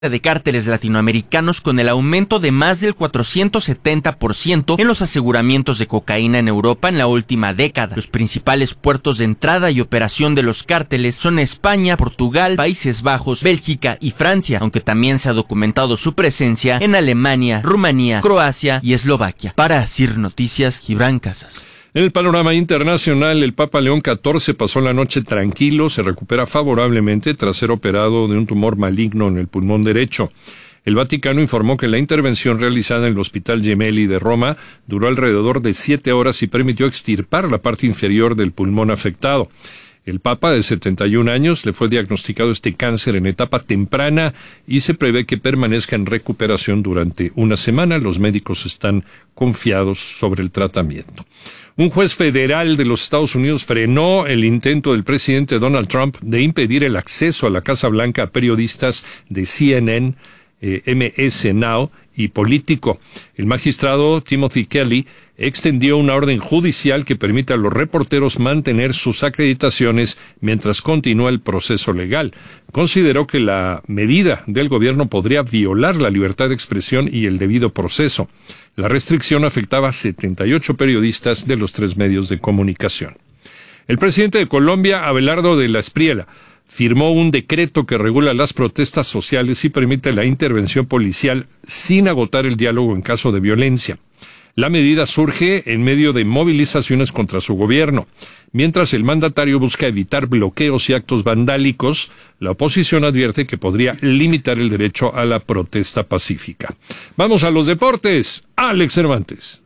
de cárteles latinoamericanos con el aumento de más del 470% en los aseguramientos de cocaína en Europa en la última década. Los principales puertos de entrada y operación de los cárteles son España, Portugal, Países Bajos, Bélgica y Francia, aunque también se ha documentado su presencia en Alemania, Rumanía, Croacia y Eslovaquia. Para CIR Noticias, Gibran Casas. En el panorama internacional, el Papa León XIV pasó la noche tranquilo, se recupera favorablemente tras ser operado de un tumor maligno en el pulmón derecho. El Vaticano informó que la intervención realizada en el Hospital Gemelli de Roma duró alrededor de 7 horas y permitió extirpar la parte inferior del pulmón afectado. El Papa, de 71 años, le fue diagnosticado este cáncer en etapa temprana y se prevé que permanezca en recuperación durante una semana. Los médicos están confiados sobre el tratamiento. Un juez federal de los Estados Unidos frenó el intento del presidente Donald Trump de impedir el acceso a la Casa Blanca a periodistas de CNN, MS Now y Político. El magistrado Timothy Kelly extendió una orden judicial que permite a los reporteros mantener sus acreditaciones mientras continúa el proceso legal. Consideró que la medida del gobierno podría violar la libertad de expresión y el debido proceso. La restricción afectaba a 78 periodistas de los 3 medios de comunicación. El presidente de Colombia, Abelardo de la Espriella, firmó un decreto que regula las protestas sociales y permite la intervención policial sin agotar el diálogo en caso de violencia. La medida surge en medio de movilizaciones contra su gobierno. Mientras el mandatario busca evitar bloqueos y actos vandálicos, la oposición advierte que podría limitar el derecho a la protesta pacífica. Vamos a los deportes. Alex Cervantes.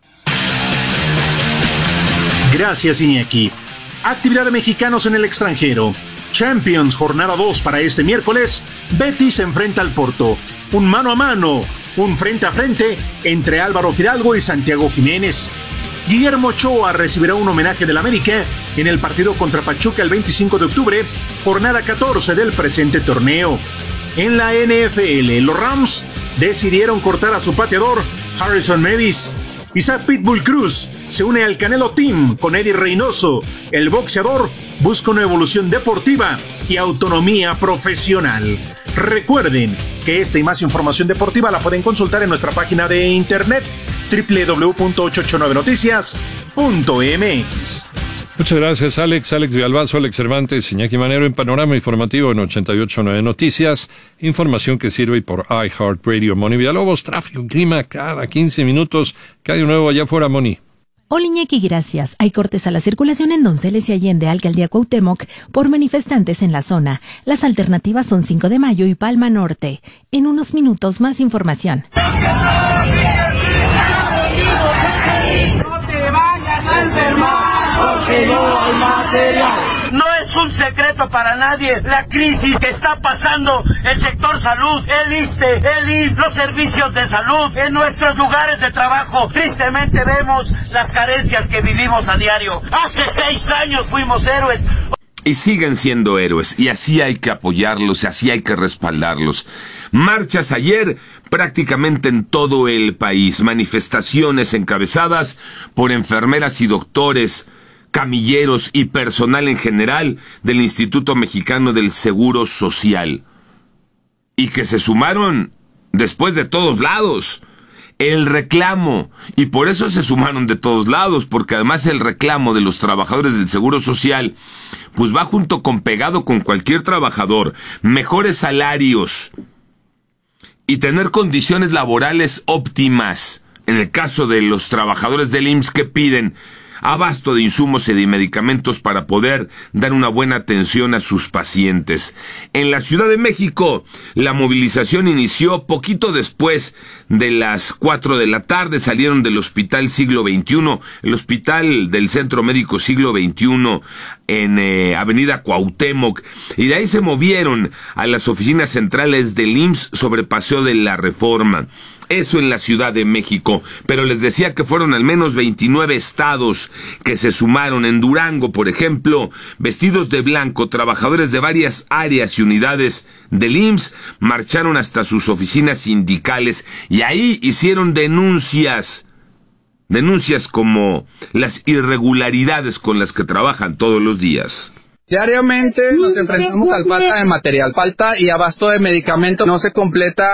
Gracias, Iñaki. Actividad de mexicanos en el extranjero. Champions, jornada 2 para este miércoles. Betis se enfrenta al Porto. Un mano a mano, un frente a frente entre Álvaro Fidalgo y Santiago Jiménez. Guillermo Ochoa recibirá un homenaje del América en el partido contra Pachuca el 25 de octubre, jornada 14 del presente torneo. En la NFL, los Rams decidieron cortar a su pateador, Harrison Mevis. Isaac Pitbull Cruz se une al Canelo Team con Eddie Reynoso. El boxeador busca una evolución deportiva y autonomía profesional. Recuerden que esta y más información deportiva la pueden consultar en nuestra página de internet www.889noticias.mx. Muchas gracias, Alex. Alex Villalbazo, Alex Cervantes, Iñaki Manero en Panorama Informativo en 88.9 Noticias. Información que sirve por iHeartRadio. Moni Villalobos, tráfico y clima cada 15 minutos. ¿Qué hay de nuevo allá afuera, Moni? Hola, Iñaki, gracias. Hay cortes a la circulación en Donceles y Allende, Alcaldía Cuauhtémoc, por manifestantes en la zona. Las alternativas son 5 de Mayo y Palma Norte. En unos minutos, más información. No es un secreto para nadie la crisis que está pasando el sector salud, el ISSSTE, el IMSS, los servicios de salud en nuestros lugares de trabajo. Tristemente vemos las carencias que vivimos a diario. Hace 6 años fuimos héroes. Y siguen siendo héroes, y así hay que apoyarlos, y así hay que respaldarlos. Marchas ayer prácticamente en todo el país, manifestaciones encabezadas por enfermeras y doctores, camilleros y personal en general del Instituto Mexicano del Seguro Social. Y que se sumaron después de todos lados. El reclamo, y por eso se sumaron de todos lados, porque además el reclamo de los trabajadores del Seguro Social, pues va junto con pegado con cualquier trabajador, mejores salarios y tener condiciones laborales óptimas. En el caso de los trabajadores del IMSS que piden abasto de insumos y de medicamentos para poder dar una buena atención a sus pacientes. En la Ciudad de México, la movilización inició poquito después de las 4 de la tarde. Salieron del Hospital Siglo XXI, el Hospital del Centro Médico Siglo XXI en Avenida Cuauhtémoc, y de ahí se movieron a las oficinas centrales del IMSS sobre Paseo de la Reforma. Eso en la Ciudad de México, pero les decía que fueron al menos 29 estados que se sumaron. En Durango, por ejemplo, vestidos de blanco, trabajadores de varias áreas y unidades del IMSS marcharon hasta sus oficinas sindicales y ahí hicieron denuncias como las irregularidades con las que trabajan todos los días. Diariamente nos enfrentamos al falta de material, falta y abasto de medicamentos, no se completa